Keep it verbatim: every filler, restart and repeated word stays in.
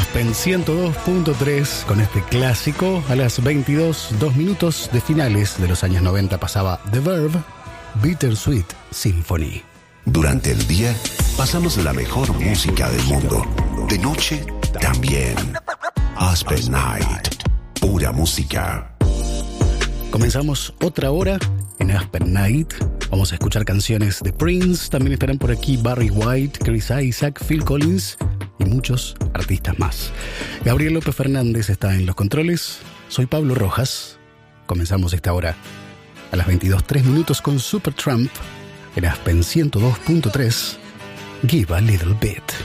Aspen ciento dos punto tres con este clásico. A las veintidós, dos minutos de finales de los años noventa pasaba The Verve, Bittersweet Symphony. Durante el día pasamos la mejor música del mundo. De noche también. Aspen Night, pura música. Comenzamos otra hora en Aspen Night. Vamos a escuchar canciones de Prince. También estarán por aquí Barry White, Chris Isaac, Phil Collins y muchos artistas más. Gabriel López Fernández está en los controles. Soy Pablo Rojas. Comenzamos esta hora a las veintidós, tres minutos con Supertramp en Aspen ciento dos punto tres. Give a Little Bit.